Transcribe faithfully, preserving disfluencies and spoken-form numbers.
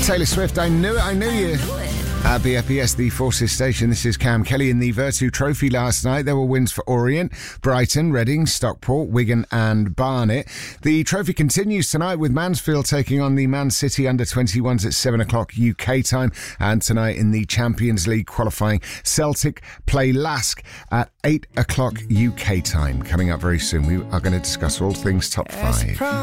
Taylor Swift, I knew it, I knew you. At B F B S, the Forces Station, this is Cam Kelly. In the Virtu Trophy last night, there were wins for Orient, Brighton, Reading, Stockport, Wigan and Barnet. The trophy continues tonight with Mansfield taking on the Man City under twenty-ones at seven o'clock U K time. And tonight in the Champions League qualifying, Celtic play Lask at eight o'clock U K time. Coming up very soon, we are going to discuss all things top five.